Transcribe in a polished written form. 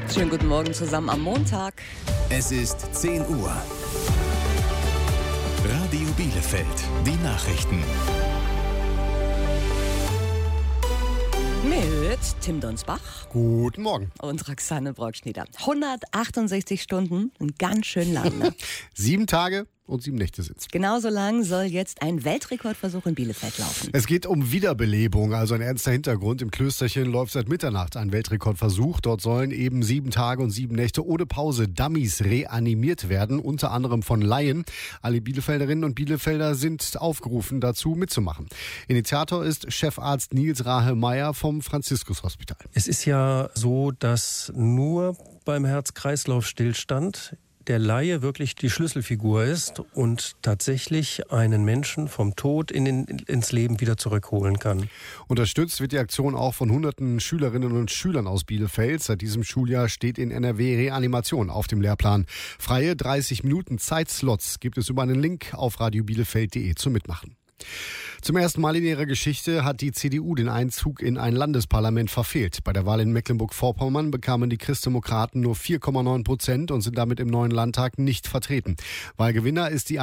Schönen guten Morgen zusammen am Montag. Es ist 10 Uhr. Radio Bielefeld, die Nachrichten. Mit Tim Donsbach. Guten Morgen. Und Roxanne Brockschnieder. 168 Stunden, ganz schön lang, ne? 7 Tage und 7 Nächte sind's. Genauso lang soll jetzt ein Weltrekordversuch in Bielefeld laufen. Es geht um Wiederbelebung, also ein ernster Hintergrund. Im Klösterchen läuft seit Mitternacht ein Weltrekordversuch. Dort sollen eben 7 Tage und 7 Nächte ohne Pause Dummies reanimiert werden, unter anderem von Laien. Alle Bielefelderinnen und Bielefelder sind aufgerufen, dazu mitzumachen. Initiator ist Chefarzt Nils Rahe-Meyer vom Franziskus-Hospital. Es ist ja so, dass nur beim Herz-Kreislauf-Stillstand der Laie wirklich die Schlüsselfigur ist und tatsächlich einen Menschen vom Tod ins Leben wieder zurückholen kann. Unterstützt wird die Aktion auch von hunderten Schülerinnen und Schülern aus Bielefeld. Seit diesem Schuljahr steht in NRW Reanimation auf dem Lehrplan. Freie 30 Minuten Zeitslots gibt es über einen Link auf radiobielefeld.de zum Mitmachen. Zum ersten Mal in ihrer Geschichte hat die CDU den Einzug in ein Landesparlament verfehlt. Bei der Wahl in Mecklenburg-Vorpommern bekamen die Christdemokraten nur 4,9% und sind damit im neuen Landtag nicht vertreten. Wahlgewinner ist die